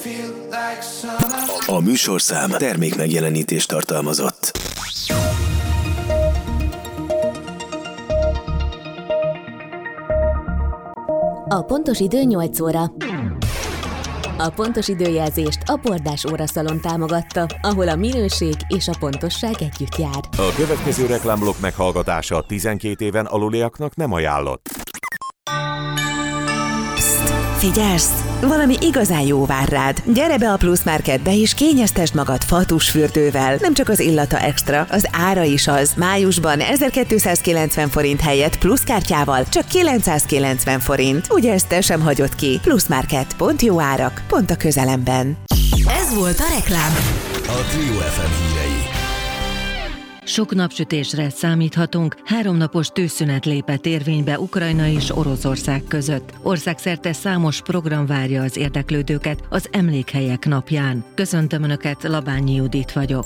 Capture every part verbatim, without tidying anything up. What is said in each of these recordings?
A műsorszám termékmegjelenítést tartalmazott. A pontos idő nyolc óra. A pontos időjelzést a Bordás óraszalon támogatta, ahol a minőség és a pontosság együtt jár. A következő reklámblokk meghallgatása tizenkét éven aluliaknak nem ajánlott. Psst, figyelsz! Valami igazán jó vár rád. Gyere be a Plusz Marketbe és kényeztesd magad fatusfürdővel. Nem csak az illata extra, az ára is az. Májusban ezerkétszázkilencven forint helyett pluszkártyával csak kilencszázkilencven forint. Ugye ezt te sem hagyod ki? Plusz Market. Pont jó árak, pont a közelemben. Ez volt a reklám. A Trio ef em hírei. Sok napsütésre számíthatunk, háromnapos tűzszünet lépett érvénybe Ukrajna és Oroszország között. Országszerte számos program várja az érdeklődőket az Emlékhelyek napján. Köszöntöm Önöket, Labányi Judit vagyok.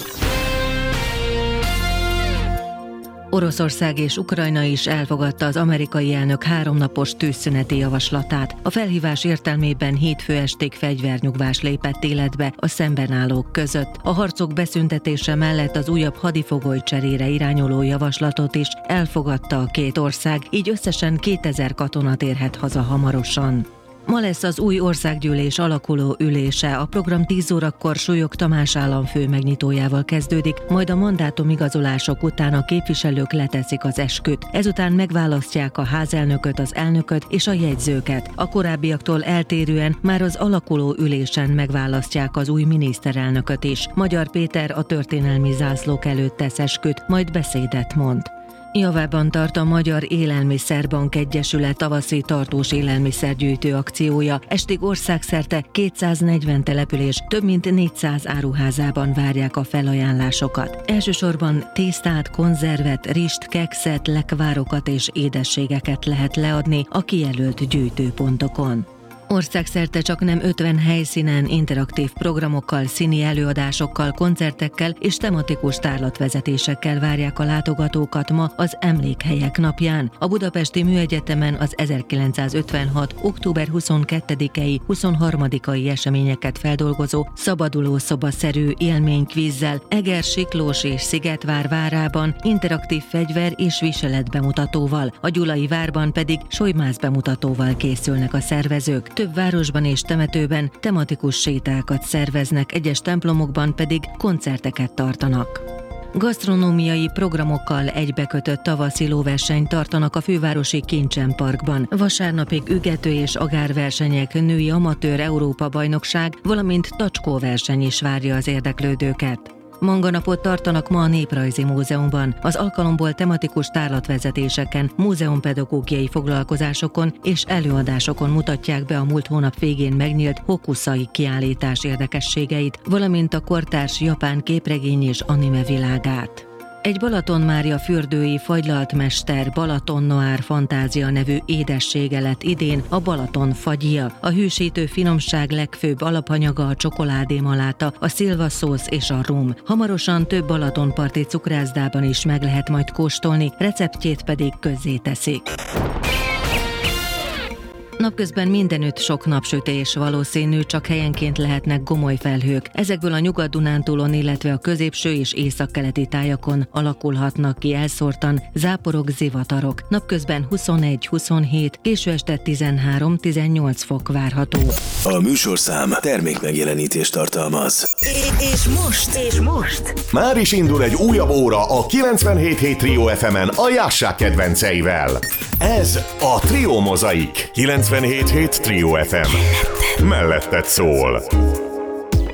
Oroszország és Ukrajna is elfogadta az amerikai elnök háromnapos tűzszüneti javaslatát. A felhívás értelmében hétfő estig fegyvernyugvás lépett életbe a szemben állók között. A harcok beszüntetése mellett az újabb hadifogoly cserére irányuló javaslatot is elfogadta a két ország, így összesen kétezer katona térhet haza hamarosan. Ma lesz az új országgyűlés alakuló ülése. A program tíz órakor Súlyog Tamás államfő megnyitójával kezdődik, majd a mandátumigazolások után a képviselők leteszik az esküt. Ezután megválasztják a házelnököt, az elnököt és a jegyzőket. A korábbiaktól eltérően már az alakuló ülésen megválasztják az új miniszterelnököt is. Magyar Péter a történelmi zászlók előtt tesz esküt, majd beszédet mond. Javában tart a Magyar Élelmiszerbank Egyesület tavaszi tartós élelmiszergyűjtő akciója. Estig országszerte kétszáznegyven település több mint négyszáz áruházában várják a felajánlásokat. Elsősorban tésztát, konzervet, rist, kekszet, lekvárokat és édességeket lehet leadni a kijelölt gyűjtőpontokon. Országszerte csak nem ötven helyszínen interaktív programokkal, színi előadásokkal, koncertekkel és tematikus tárlatvezetésekkel várják a látogatókat ma az Emlékhelyek napján. A Budapesti Műegyetemen az ezerkilencszázötvenhat. október huszonkettedikei huszonharmadikai eseményeket feldolgozó szabaduló szobaszerű élménykvízzel Eger, Siklós és Szigetvár várában interaktív fegyver és viselet bemutatóval, a Gyulai várban pedig solymász bemutatóval készülnek a szervezők. Több városban és temetőben tematikus sétákat szerveznek, egyes templomokban pedig koncerteket tartanak. Gasztronómiai programokkal egybekötött tavaszi lóversenyt tartanak a fővárosi Kincsen Parkban. Vasárnapig ügető és agárversenyek, női amatőr Európa-bajnokság, valamint tacskóverseny is várja az érdeklődőket. Manganapot tartanak ma a Néprajzi Múzeumban. Az alkalomból tematikus tárlatvezetéseken, múzeumpedagógiai foglalkozásokon és előadásokon mutatják be a múlt hónap végén megnyílt Hokusai kiállítás érdekességeit, valamint a kortárs japán képregény és anime világát. Egy Balatonmária fürdői fagylalt-mester Balaton Noir Fantázia nevű édessége lett idén a Balaton fagyja. A hűsítő finomság legfőbb alapanyaga a csokoládémaláta, a szilvaszósz és a rum. Hamarosan több balatonparti cukrászdában is meg lehet majd kóstolni, receptjét pedig közzéteszik. Napközben mindenütt sok napsütés valószínű, csak helyenként lehetnek gomoly felhők. Ezekből a Nyugat-Dunántúlon, illetve a középső és északkeleti tájakon alakulhatnak ki elszórtan záporok, zivatarok. Napközben huszonegy, huszonhét, késő este tizenhárom, tizennyolc fok várható. A műsorszám termékmegjelenítést tartalmaz. És most, és most. Már is indul egy újabb óra a kilencvenhét hét Trio ef emen a Jásszák kedvenceivel. Ez a Trio Mozaik. kilencvenhét hét Trio ef em. Melletted szól.